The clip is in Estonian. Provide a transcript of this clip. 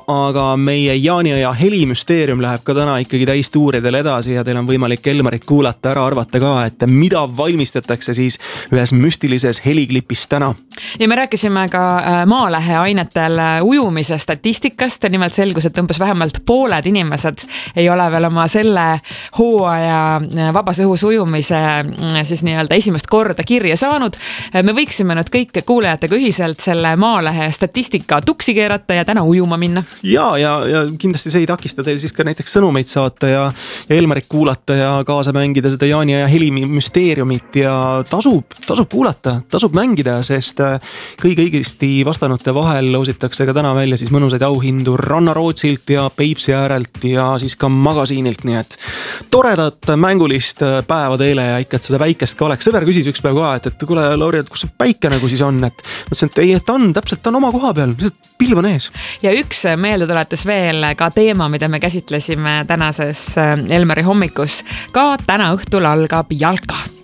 aga meie Jaani ja Heli müsteerium läheb ka täna ikkagi täistuuridel edasi ja teil on võimalik Elmarit kuulata, ära arvata ka, et mida valmistatakse siis ühes müstilises heliklipis täna. Ja me rääkisime ka Maalehe ainetel ujumise statistikast, nimelt selgus, et umbes vähemalt pooled inimesed ei ole veel oma selle hooaja vabas õhus ujumise siis nii-öelda esimest korda kirja saanud. Me võiksime nüüd kõik kuulajatega ühiselt selle Maalehe statistika tuksi keerata ja täna ujuma minna. Ja kindlasti see ei takista teil siis ka näiteks sõnumeid saata ja Elmarit kuulata ja kaasa mängida seda Jaani ja Heli müsteeriumit ja tasub kuulata, tasub mängida, sest kõige õigesti vastanute vahel loositakse ka täna välja siis mõnusaid auhindu Rannarootsilt ja Peipsi äärelt ja siis ka magasiinilt, nii et toredat mängulist päeva teile ja ikka, et seda päikest ka oleks. Sõber küsis üks päev ka, et kuule Lauri, et kus see päike nagu siis on, et mõtlesin, et ei, et on täpselt on oma koha peal, pilv on ees. Ja üks meeldetuletus veel ka teema, mida me käsitlesime tänases Elmari hommikus. Ka täna õhtul algab jalka.